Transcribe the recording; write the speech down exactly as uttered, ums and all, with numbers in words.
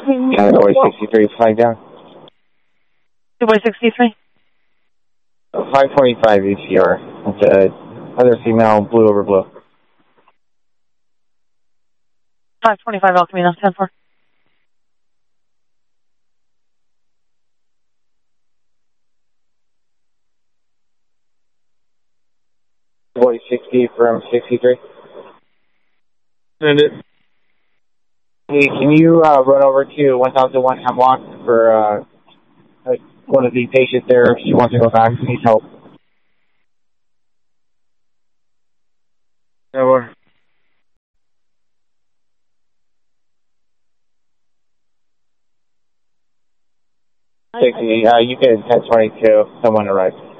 Yeah, boy sixty-three, flag down. Two boy sixty-three. five forty-five E C R. That's uh, other female, blue over blue. five twenty-five El Camino, ten four. Boy sixty from sixty-three. Send it. Hey, can you uh, run over to one thousand one Hemlock for uh, one of the patients there? She wants to go back. She needs help. Over. sixty, uh, you can ten twenty-two. Someone arrived.